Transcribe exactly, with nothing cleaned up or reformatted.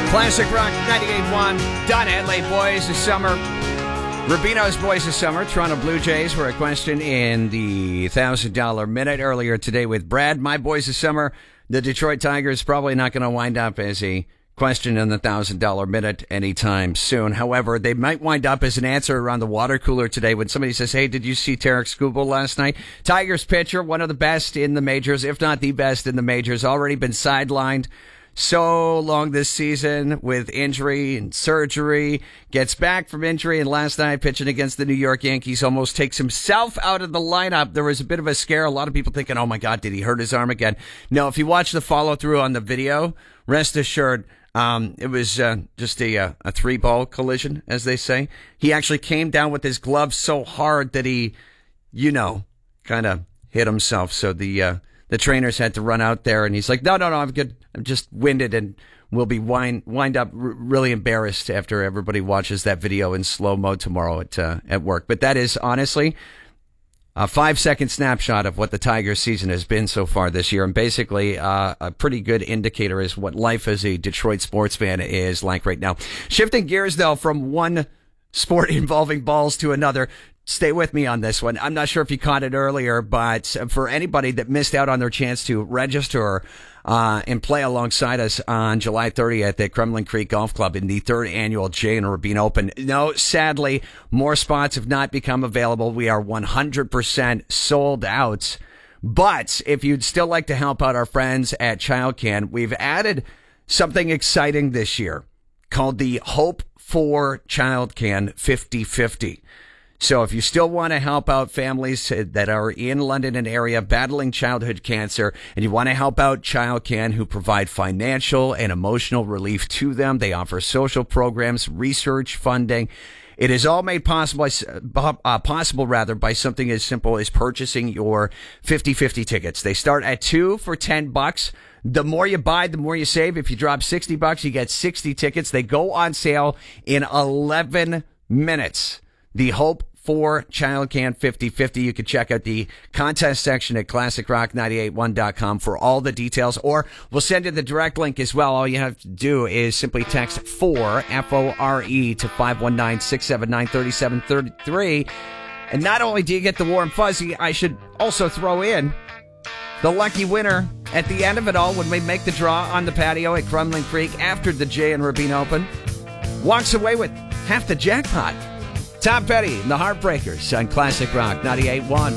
Classic Rock ninety-eight point one. Don Henley, Boys of Summer. Rubino's Boys of Summer. Toronto Blue Jays were a question in the one thousand dollars Minute earlier today with Brad. My Boys of Summer. The Detroit Tigers probably not going to wind up as a question in the one thousand dollars Minute anytime soon. However, they might wind up as an answer around the water cooler today when somebody says, hey, did you see Tarek Skubal last night? Tigers pitcher, one of the best in the majors, if not the best in the majors, already been sidelined so long this season with injury and surgery, gets back from injury, and last night pitching against the New York Yankees almost takes himself out of the lineup. There was a bit of a scare. A lot of people thinking, oh my God, did he hurt his arm again? No, if you watch the follow through on the video, rest assured, um, it was uh, just a, uh, a three ball collision, as they say. He actually came down with his glove so hard that he, you know, kind of hit himself. So the, uh, the trainers had to run out there, and he's like, no, no, no, I'm good. I'm just winded, and we'll be wind, wind up r- really embarrassed after everybody watches that video in slow-mo tomorrow at uh, at work. But that is, honestly, a five-second snapshot of what the Tigers season has been so far this year, and basically uh, a pretty good indicator is what life as a Detroit sports fan is like right now. Shifting gears, though, from one sport involving balls to another. Stay with me on this one. I'm not sure if you caught it earlier, but for anybody that missed out on their chance to register uh, and play alongside us on July thirtieth at Kremlin Creek Golf Club in the third annual Jay and Rubino Open, no, sadly, more spots have not become available. We are one hundred percent sold out. But if you'd still like to help out our friends at ChildCan, we've added something exciting this year called the Hope for ChildCan fifty fifty. So if you still want to help out families that are in London and area battling childhood cancer, and you want to help out ChildCan, who provide financial and emotional relief to them, they offer social programs, research funding. It is all made possible, uh, possible rather, by something as simple as purchasing your fifty fifty tickets. They start at two for ten bucks. The more you buy, the more you save. If you drop sixty bucks, you get sixty tickets. They go on sale in eleven minutes. The Hope for ChildCan fifty fifty. You can check out the contest section at classic rock nine eight one dot com for all the details, or we'll send you the direct link as well. All you have to do is simply text FORE, F O R E, to five one nine, six seven nine, three seven three three. And not only do you get the warm fuzzy, I should also throw in the lucky winner at the end of it all when we make the draw on the patio at Kremlin Creek after the Jay and Rubino Open walks away with half the jackpot. Tom Petty and the Heartbreakers on Classic Rock ninety-eight point one.